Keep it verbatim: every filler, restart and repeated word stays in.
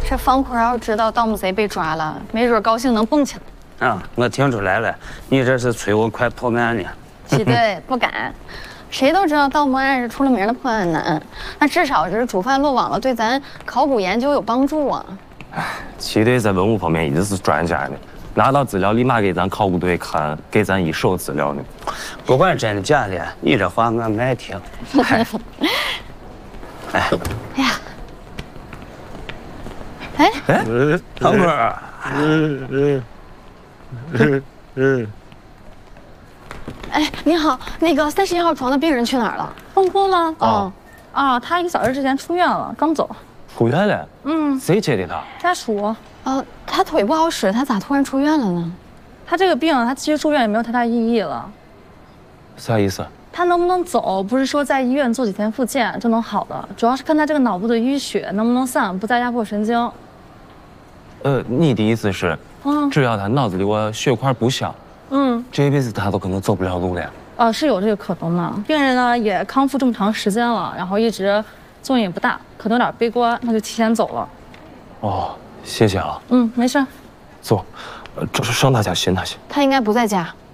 这方块要知道盗墓贼被抓了，没准高兴能蹦起来。 啊，我听出来了，你这是催我快破案呢。 齐队不敢，谁都知道盗墓案是出了名的破案难，那至少是主犯落网了，对咱考古研究有帮助啊。 哎，齐队在文物方面一直是专家呢，拿到资料立马给咱考古队看，给咱一手资料呢。 不管真的假的，你这话我没爱听。哎，哎， 哎呀，哎， 哎，唐坤儿， 嗯嗯嗯嗯。 哎，你好，那个三十一号床的病人去哪儿了？ 疯哭了？ 哦， 啊，他一个小时之前出院了，刚走。 出院了？ 嗯， 谁接的他？ 家属。 呃，他腿不好使，他咋突然出院了呢？ 他这个病，他其实住院也没有太大意义了。 啥意思？ 他能不能走，不是说在医院做几天复健就能好的，主要是看他这个脑部的淤血能不能散，不再压迫神经。 呃，你的意思是， 嗯， 只要他脑子里个血块不小， 嗯， 这辈子他都可能走不了路了。 呃，是有这个可能的。病人呢也康复这么长时间了，然后一直作用也不大，可能有点悲观，那就提前走了。 哦，谢谢啊。 嗯，没事。 走，呃，这是上他家寻他去。 他应该不在家。